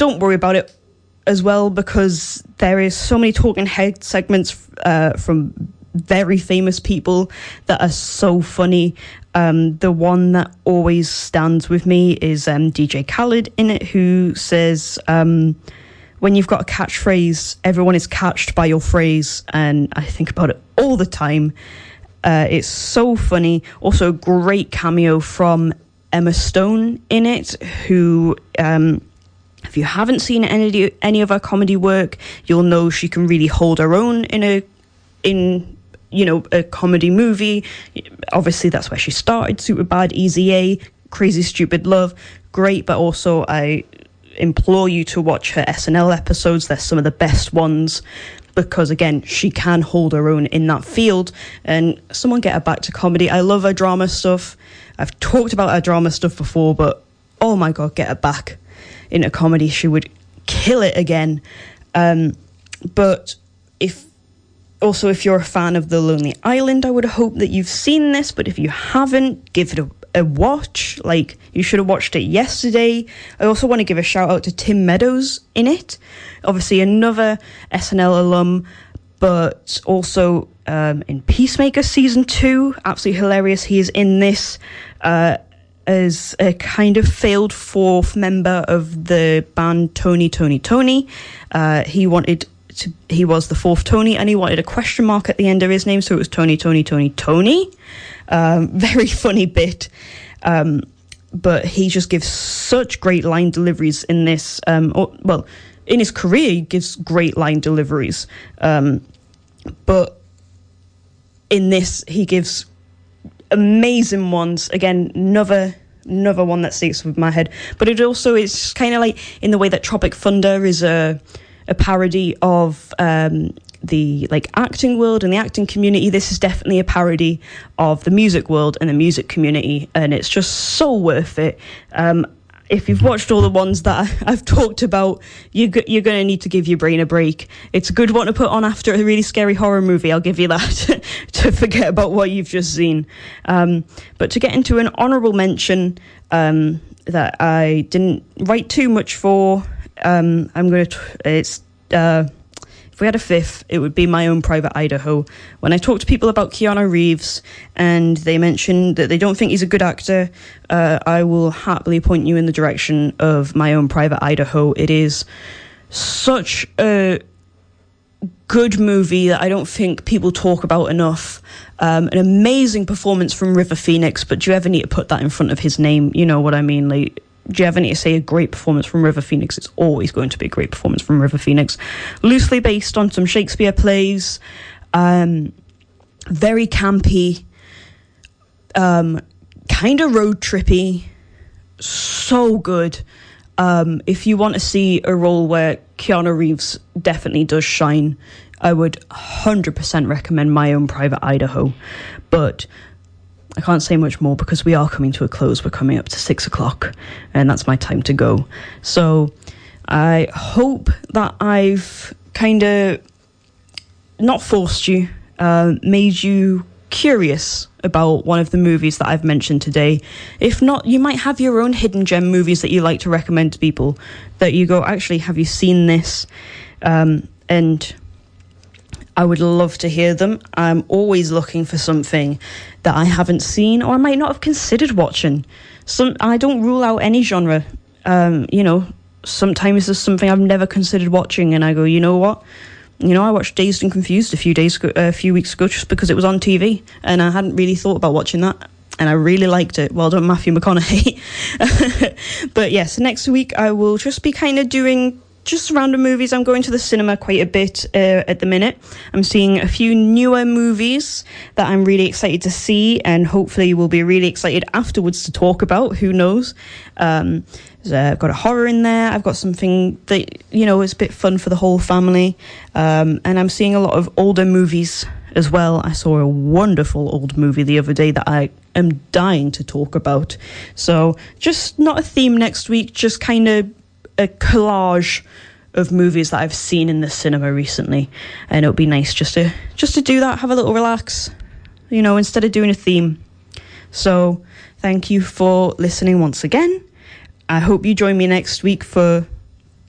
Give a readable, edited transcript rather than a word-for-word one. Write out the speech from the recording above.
don't worry about it as well, because there is so many talking head segments from very famous people that are so funny. The one that always stands with me is DJ Khaled in it, who says, when you've got a catchphrase, everyone is catched by your phrase. And I think about it all the time. It's so funny. Also, a great cameo from Emma Stone in it, who, if you haven't seen any of her comedy work, you'll know she can really hold her own in a comedy movie. Obviously, that's where she started. Superbad, Easy A, Crazy Stupid Love, great. But also, I implore you to watch her SNL episodes. They're some of the best ones, because again, she can hold her own in that field. And someone get her back to comedy. I love her drama stuff. I've talked about her drama stuff before, but oh my god, get her back into comedy. She would kill it again. But if you're a fan of The Lonely Island, I would hope that you've seen this. But if you haven't, give it a watch. Like, you should have watched it yesterday. I also want to give a shout out to Tim Meadows in it. Obviously another SNL alum, but also in Peacemaker season 2, absolutely hilarious. He is in this as a kind of failed fourth member of the band Tony. He was the fourth Tony, and he wanted a question mark at the end of his name, so it was Tony. Very funny bit. But he just gives such great line deliveries in this. In his career, he gives great line deliveries. But in this, he gives amazing ones. Again, another one that sticks with my head. But it's kind of like in the way that Tropic Thunder is a parody of the acting world and the acting community. This is definitely a parody of the music world and the music community, and it's just so worth it. If you've watched all the ones that I've talked about, you're going to need to give your brain a break. It's a good one to put on after a really scary horror movie, I'll give you that, to forget about what you've just seen. But to get into an honourable mention that I didn't write too much for, if we had a fifth, it would be My Own Private Idaho. When I talk to people about Keanu Reeves and they mention that they don't think he's a good actor, I will happily point you in the direction of My Own Private Idaho. It is such a good movie that I don't think people talk about enough. An amazing performance from River Phoenix, but do you ever need to put that in front of his name? You know what I mean? Like, do you ever need to say a great performance from River Phoenix? It's always going to be a great performance from River Phoenix. Loosely based on some Shakespeare plays. Very campy. Kind of road trippy. So good. If you want to see a role where Keanu Reeves definitely does shine, I would 100% recommend My Own Private Idaho. But I can't say much more because we are coming to a close. We're coming up to 6 o'clock and that's my time to go. So I hope that I've kind of not forced you, made you curious about one of the movies that I've mentioned today. If not, you might have your own hidden gem movies that you like to recommend to people, that you go, actually, have you seen this? And I would love to hear them. I'm always looking for something that I haven't seen or I might not have considered watching. I don't rule out any genre. Sometimes there's something I've never considered watching and I go, you know what? I watched Dazed and Confused a few weeks ago just because it was on TV and I hadn't really thought about watching that. And I really liked it. Well done, Matthew McConaughey. But yes, next week I will just be kind of doing just random movies. I'm going to the cinema quite a bit at the minute. I'm seeing a few newer movies that I'm really excited to see and hopefully will be really excited afterwards to talk about. Who knows? I've got a horror in there. I've got something that, is a bit fun for the whole family. And I'm seeing a lot of older movies as well. I saw a wonderful old movie the other day that I am dying to talk about. So just not a theme next week, just kind of a collage of movies that I've seen in the cinema recently, and it would be nice just to do that, have a little relax, instead of doing a theme. So thank you for listening once again. I hope you join me next week for